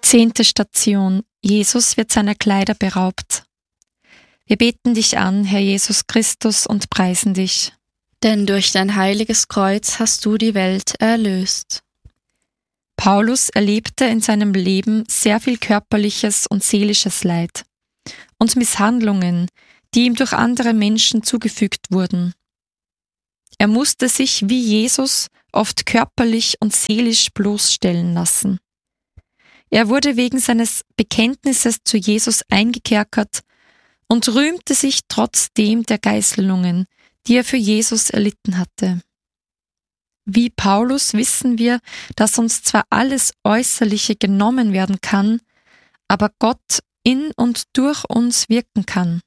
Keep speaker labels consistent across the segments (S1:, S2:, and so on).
S1: 10. Station. Jesus wird seiner Kleider beraubt. Wir beten dich an, Herr Jesus Christus, und preisen dich.
S2: Denn durch dein heiliges Kreuz hast du die Welt erlöst.
S1: Paulus erlebte in seinem Leben sehr viel körperliches und seelisches Leid und Misshandlungen, die ihm durch andere Menschen zugefügt wurden. Er musste sich wie Jesus oft körperlich und seelisch bloßstellen lassen. Er wurde wegen seines Bekenntnisses zu Jesus eingekerkert und rühmte sich trotzdem der Geißelungen, die er für Jesus erlitten hatte. Wie Paulus wissen wir, dass uns zwar alles Äußerliche genommen werden kann, aber Gott in und durch uns wirken kann.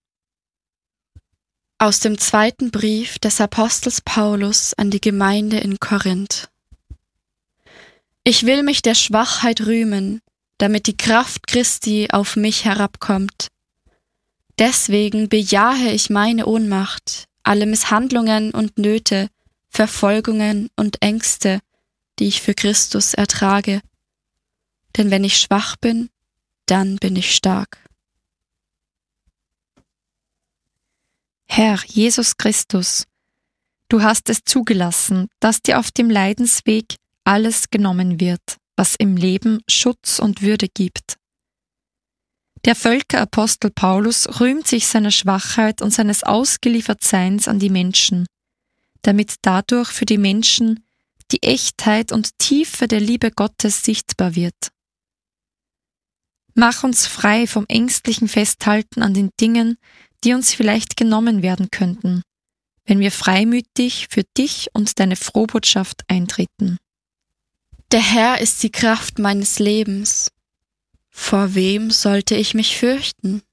S2: Aus dem 2. Brief des Apostels Paulus an die Gemeinde in Korinth. Ich will mich der Schwachheit rühmen, damit die Kraft Christi auf mich herabkommt. Deswegen bejahe ich meine Ohnmacht, alle Misshandlungen und Nöte, Verfolgungen und Ängste, die ich für Christus ertrage. Denn wenn ich schwach bin, dann bin ich stark.
S1: Herr Jesus Christus, du hast es zugelassen, dass dir auf dem Leidensweg alles genommen wird, was im Leben Schutz und Würde gibt. Der Völkerapostel Paulus rühmt sich seiner Schwachheit und seines Ausgeliefertseins an die Menschen, damit dadurch für die Menschen die Echtheit und Tiefe der Liebe Gottes sichtbar wird. Mach uns frei vom ängstlichen Festhalten an den Dingen, die uns vielleicht genommen werden könnten, wenn wir freimütig für dich und deine Frohbotschaft eintreten.
S2: Der Herr ist die Kraft meines Lebens. Vor wem sollte ich mich fürchten?